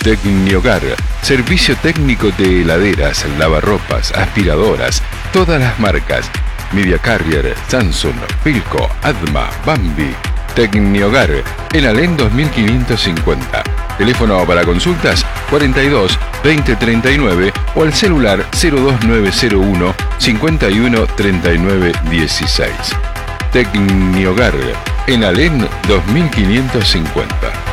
Tecniogar, servicio técnico de heladeras, lavarropas, aspiradoras, todas las marcas. Media Carrier, Samsung, Philco, Adma, Bambi. Tecniogar, en Alén 2550. Teléfono para consultas 42 20 39 o al celular 02901 51 39 16. Tecniogar, en Alén 2550.